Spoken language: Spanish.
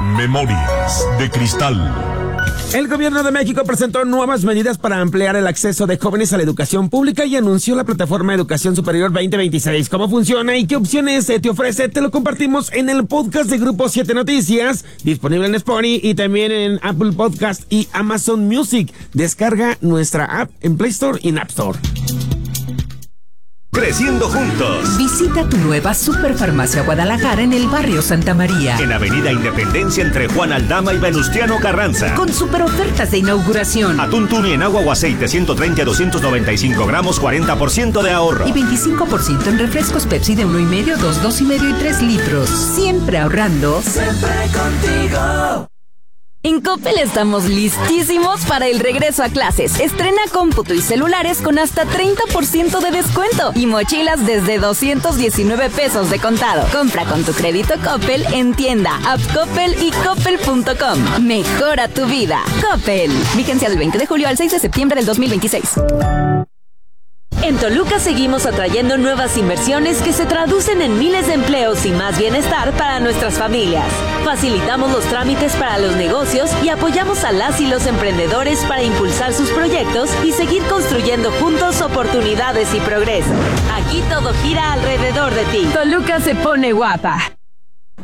Memorias de Cristal. El gobierno de México presentó nuevas medidas para ampliar el acceso de jóvenes a la educación pública y anunció la plataforma Educación Superior 2026. ¿Cómo funciona y qué opciones te ofrece? Te lo compartimos en el podcast de Grupo 7 Noticias, disponible en Spotify y también en Apple Podcast y Amazon Music. Descarga nuestra app en Play Store y en App Store. Creciendo juntos. Visita tu nueva Superfarmacia Guadalajara en el barrio Santa María. En Avenida Independencia entre Juan Aldama y Venustiano Carranza. Con super ofertas de inauguración. Atún tuni en agua o aceite 130 a 295 gramos, 40% de ahorro. Y 25% en refrescos Pepsi de 1,5, 2, 2,5 y 3 litros. Siempre ahorrando. Siempre contigo. En Coppel estamos listísimos para el regreso a clases. Estrena cómputo y celulares con hasta 30% de descuento y mochilas desde 219 pesos de contado. Compra con tu crédito Coppel en tienda, app Coppel y coppel.com. Mejora tu vida. Coppel. Vigencia del 20 de julio al 6 de septiembre del 2026. En Toluca seguimos atrayendo nuevas inversiones que se traducen en miles de empleos y más bienestar para nuestras familias. Facilitamos los trámites para los negocios y apoyamos a las y los emprendedores para impulsar sus proyectos y seguir construyendo juntos oportunidades y progreso. Aquí todo gira alrededor de ti. Toluca se pone guapa.